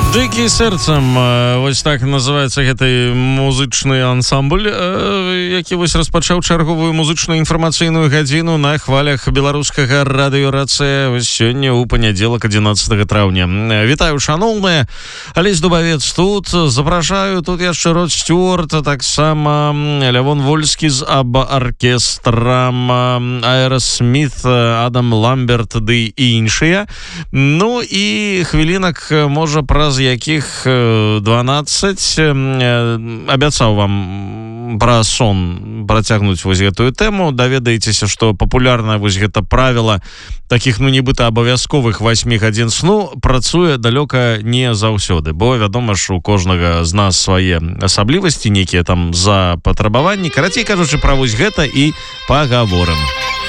Дыкі сэрцам, вось так называецца гэты музычны ансамбль, які вось распачаў чарговую музычную інфармацыйную гадзіну на хвалях беларускага радыёрацыя сёння ў панядзелак 11 траўня. Вітаю, шаноўныя, Алесь Дубавец тут, запрашаю тут яшчэ Род Стюарт, таксама Лявон Вольскі з АББА-аркестрам, Аэрасміт, Адам Ламберт ды і іншыя. Ну і хвілінак, можа, праз якіх 12 абяцаў вам пра сон працягнуць вось гэтую тэму. Даведаецеся, што папулярна вось гэта правіла такіх, нібыта абавязковых 8 гадзін сну працуе далёка не заўсёды, бо вядома ж, у кожнага з нас свае асаблівасці, нейкія там запатрабаванні. Карацей кажучы, пра вось гэта і пагаворым.